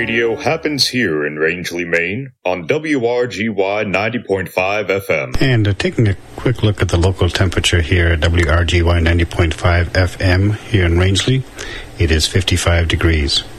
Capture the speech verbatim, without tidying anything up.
radio happens here in Rangeley, Maine on W R G Y ninety point five F M. And uh, taking a quick look at the local temperature here at W R G Y ninety point five F M here in Rangeley, it is fifty-five degrees.